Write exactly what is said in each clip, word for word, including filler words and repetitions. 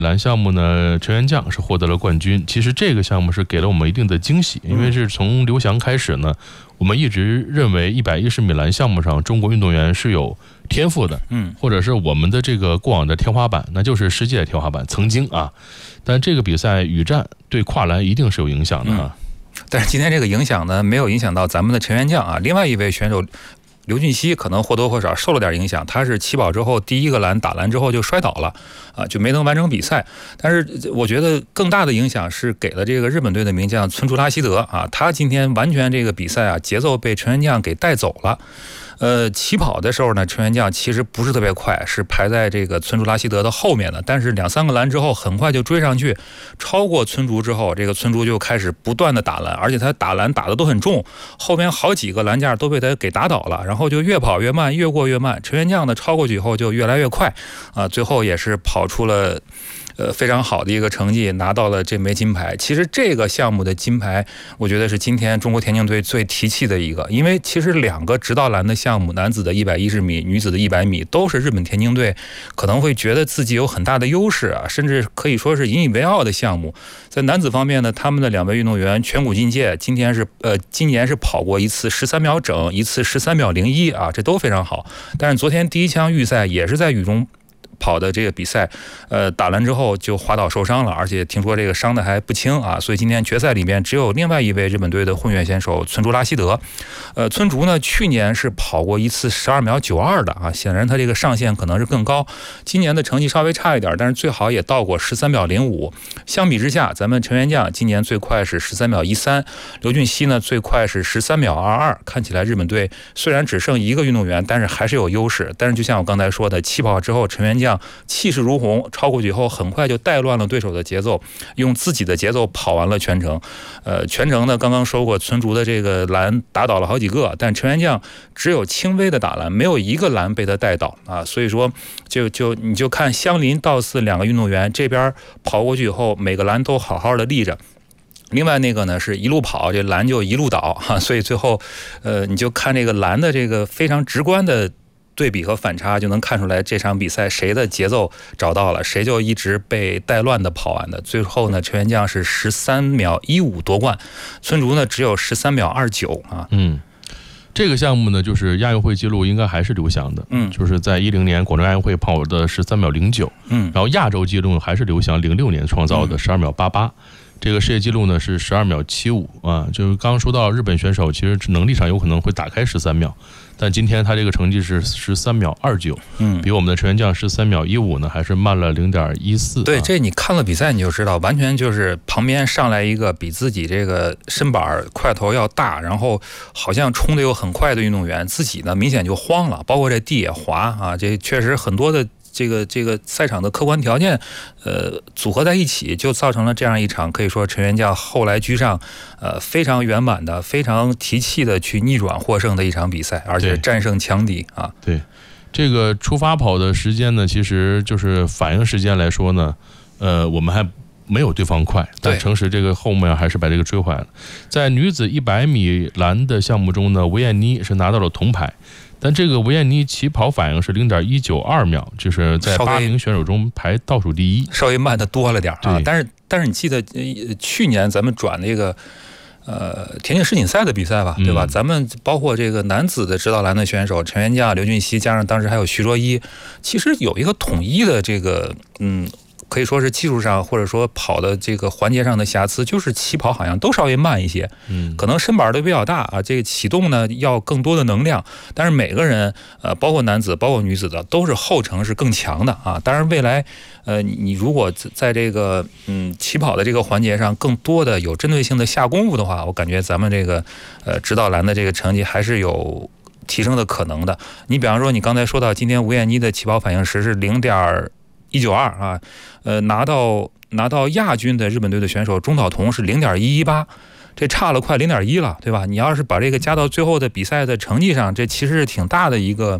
篮项目呢，陈元将是获得了冠军。其实这个项目是给了我们一定的惊喜，因为是从刘翔开始呢，我们一直认为一百一十米栏项目上中国运动员是有天赋的，嗯，或者是我们的这个过往的天花板，那就是世界天花板，曾经啊。但这个比赛羽战对跨栏一定是有影响的啊。 嗯、但是今天这个影响呢，没有影响到咱们的陈元将啊，另外一位选手。刘俊熙可能或多或少受了点影响，他是起跑之后第一个栏打栏之后就摔倒了啊，就没能完成比赛。但是我觉得更大的影响是给了这个日本队的名将村竹拉希德啊，他今天完全这个比赛啊节奏被陈元将给带走了。呃，起跑的时候呢，陈元将其实不是特别快，是排在这个村竹拉希德的后面的。但是两三个栏之后，很快就追上去，超过村竹之后，这个村竹就开始不断的打栏，而且他打栏打的都很重，后面好几个栏架都被他给打倒了，然后就越跑越慢，越过越慢。陈元将呢，超过去以后就越来越快，啊，最后也是跑出了。呃，非常好的一个成绩，拿到了这枚金牌。其实这个项目的金牌，我觉得是今天中国田径队最提气的一个，因为其实两个直道栏的项目，男子的一百一十米，女子的一百米，都是日本田径队可能会觉得自己有很大的优势啊，甚至可以说是引以为傲的项目。在男子方面呢，他们的两位运动员全国进界，今天是呃，今年是跑过一次十三秒整，一次十三秒零一啊，这都非常好。但是昨天第一枪预赛也是在雨中。跑的这个比赛，呃，打完之后就滑倒受伤了，而且听说这个伤的还不轻啊，所以今天决赛里面只有另外一位日本队的混血选手村竹拉希德，呃，村竹呢去年是跑过一次十二秒九二的啊，显然他这个上限可能是更高，今年的成绩稍微差一点，但是最好也到过十三秒零五。相比之下，咱们陈元将今年最快是十三秒一三，刘俊熙呢最快是十三秒二二，看起来日本队虽然只剩一个运动员，但是还是有优势。但是就像我刚才说的，起跑之后陈元将气势如虹，超过去以后很快就带乱了对手的节奏，用自己的节奏跑完了全程。呃，全程呢，刚刚说过村竹的这个栏打倒了好几个，但陈元将只有轻微的打栏，没有一个栏被他带倒啊。所以说，就就你就看相邻倒似两个运动员，这边跑过去以后，每个栏都好好的立着。另外那个呢是一路跑，这栏就一路倒哈、啊，所以最后，呃，你就看这个栏的这个非常直观的。对比和反差就能看出来这场比赛谁的节奏找到了，谁就一直被带乱的跑完的。最后呢，陈元将是十三秒一五夺冠，村竹呢只有十三秒二九啊。 嗯，这个项目呢，就是亚运会纪录应该还是刘翔的，嗯，就是在一零年广州亚运会跑的十三秒零九，嗯，然后亚洲纪录还是刘翔零六年创造的十二秒八八。这个世界纪录呢是十二秒七五啊，就是刚刚说到日本选手其实能力上有可能会打开十三秒，但今天他这个成绩是十三秒二九，嗯，比我们的陈元将十三秒一五呢还是慢了零点一四。 对，这你看了比赛你就知道，完全就是旁边上来一个比自己这个身板块头要大，然后好像冲的又很快的运动员，自己呢明显就慌了，包括这地也滑啊，这确实很多的。这个这个赛场的客观条件，呃，组合在一起，就造成了这样一场可以说陈元将后来居上，呃，非常圆满的、非常提气的去逆转获胜的一场比赛，而且战胜强敌啊。 对，这个出发跑的时间呢，其实就是反应时间来说呢，呃，我们还没有对方快，但诚实这个后面还是把这个追回来了。在女子一百米栏的项目中呢，维艳妮是拿到了铜牌。但这个维艳妮起跑反应是零点一九二秒，就是在八名选手中排倒数第一， 稍微慢的多了点啊。但是但是你记得、呃、去年咱们转那个呃田径世锦赛的比赛吧，对吧？嗯、咱们包括这个男子的直道栏的选手陈元将、刘俊熙，加上当时还有徐卓一，其实有一个统一的这个嗯。可以说是技术上或者说跑的这个环节上的瑕疵，就是起跑好像都稍微慢一些，嗯，可能身板都比较大啊，这个启动呢要更多的能量，但是每个人呃，包括男子包括女子的都是后程是更强的啊。当然未来呃，你如果在这个嗯起跑的这个环节上更多的有针对性的下功夫的话，我感觉咱们这个呃直道栏的这个成绩还是有提升的可能的。你比方说你刚才说到今天吴艳妮的起跑反应时是零点一九二啊，呃，拿到拿到亚军的日本队的选手中岛瞳是零点一一八，这差了快零点一了，对吧？你要是把这个加到最后的比赛的成绩上，这其实是挺大的一个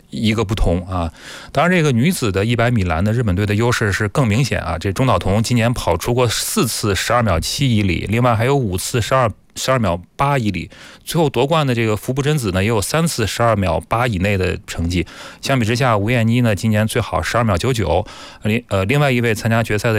一个不同啊。当然，这个女子的一百米栏的日本队的优势是更明显啊。这中岛瞳今年跑出过四次十二秒七以里，另外还有五次十二十二秒八以里。最后夺冠的这个福部真子呢，也有三次十二秒八以内的成绩。相比之下，吴艳妮呢今年最好十二秒九九。另呃另外一位参加决赛的